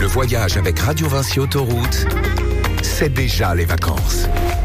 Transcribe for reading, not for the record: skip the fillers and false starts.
Le voyage avec Radio Vinci Autoroute, c'est déjà les vacances.